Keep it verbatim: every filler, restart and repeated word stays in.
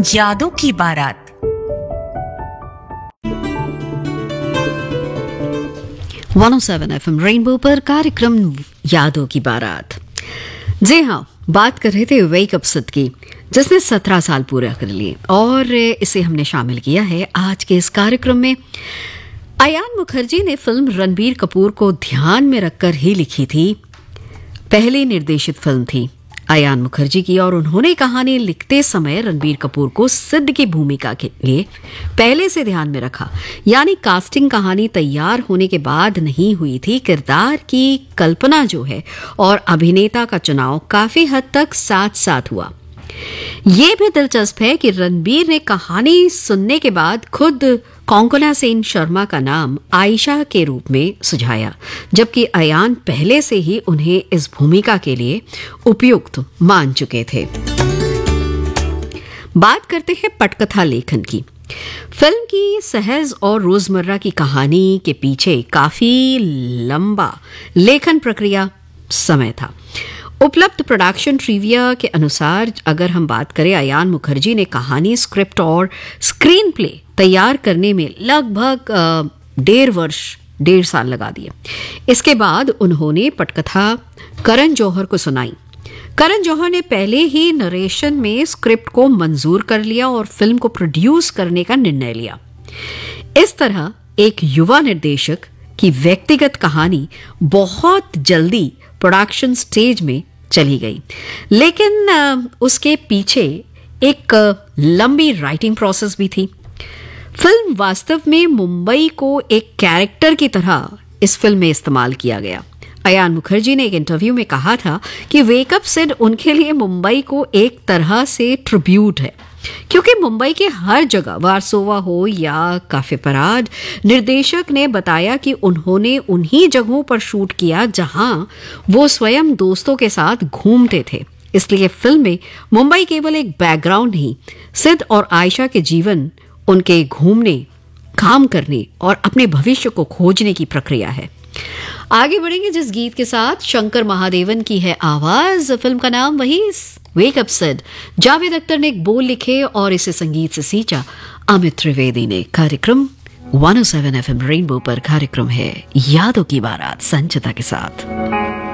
यादों की बारात। One O seven F M rainbow पर कार्यक्रम यादों की बारात। जी हाँ, बात कर रहे थे वेक अप सिड की, जिसने सत्रह साल पूरा कर लिए और इसे हमने शामिल किया है आज के इस कार्यक्रम में। अयान मुखर्जी ने फिल्म रणबीर कपूर को ध्यान में रखकर ही लिखी थी। पहली निर्देशित फिल्म थी अयान मुखर्जी की और उन्होंने कहानी लिखते समय रणबीर कपूर को सिड की भूमिका के लिए पहले से ध्यान में रखा। यानी कास्टिंग कहानी तैयार होने के बाद नहीं हुई थी, किरदार की कल्पना जो है और अभिनेता का चुनाव काफी हद तक साथ साथ हुआ। ये भी दिलचस्प है कि रणबीर ने कहानी सुनने के बाद खुद कोंकणा सेन शर्मा का नाम आयशा के रूप में सुझाया, जबकि अयान पहले से ही उन्हें इस भूमिका के लिए उपयुक्त मान चुके थे। बात करते हैं पटकथा लेखन की। फिल्म की सहज और रोजमर्रा की कहानी के पीछे काफी लंबा लेखन प्रक्रिया समय था। उपलब्ध प्रोडक्शन ट्रिविया के अनुसार अगर हम बात करें, अयान मुखर्जी ने कहानी, स्क्रिप्ट और स्क्रीन प्ले तैयार करने में लगभग डेढ़ वर्ष डेढ़ साल लगा दिए। इसके बाद उन्होंने पटकथा करण जौहर को सुनाई। करण जौहर ने पहले ही नरेशन में स्क्रिप्ट को मंजूर कर लिया और फिल्म को प्रोड्यूस करने का निर्णय लिया। इस तरह एक युवा निर्देशक की व्यक्तिगत कहानी बहुत जल्दी प्रोडक्शन स्टेज में चली गई, लेकिन उसके पीछे एक लंबी राइटिंग प्रोसेस भी थी। फिल्म वास्तव में मुंबई को एक कैरेक्टर की तरह इस फिल्म में इस्तेमाल किया गया। अयान मुखर्जी ने एक इंटरव्यू में कहा था कि वेक अप सिड उनके लिए मुंबई को एक तरह से ट्रिब्यूट है, क्योंकि मुंबई के हर जगह, वारसोवा हो या काफे पराड, निर्देशक ने बताया कि उन्होंने उन्हीं जगहों पर शूट किया जहां वो स्वयं दोस्तों के साथ घूमते थे। इसलिए फिल्म में मुंबई केवल एक बैकग्राउंड नहीं, सिड और आयशा के जीवन, उनके घूमने, काम करने और अपने भविष्य को खोजने की प्रक्रिया है। आगे बढ़ेंगे जिस गीत के साथ, शंकर महादेवन की है आवाज, फिल्म का नाम वही वेक अप सिड। जावेद अख्तर ने एक बोल लिखे और इसे संगीत से सींचा अमित त्रिवेदी ने। कार्यक्रम one O seven F M rainbow पर कार्यक्रम है यादों की बारात संचिता के साथ।